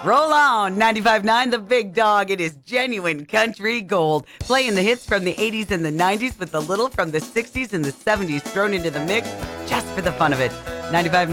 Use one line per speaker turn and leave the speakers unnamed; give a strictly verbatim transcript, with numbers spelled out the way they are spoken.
Roll on, ninety-five point nine The Big Dog. It is genuine country gold. Playing the hits from the eighties and the nineties with a little from the sixties and the seventies thrown into the mix just for the fun of it. ninety-five point nine